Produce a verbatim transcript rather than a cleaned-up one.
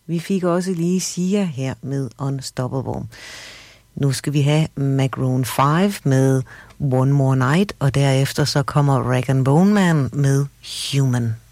Vi fik også lige Sia her med Unstoppable. Nu skal vi have Maroon fem med One More Night, og derefter så kommer Rag and Bone Man med Human.